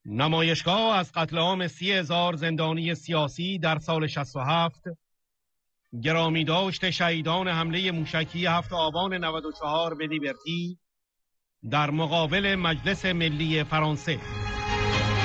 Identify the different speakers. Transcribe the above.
Speaker 1: نمایشگاه از قتل عام 30,000 زندانی سیاسی در سال 67، گرامی داشت شهیدان حمله موشکی 7 آبان 94 به لیبرتی در مقابل مجلس ملی فرانسه.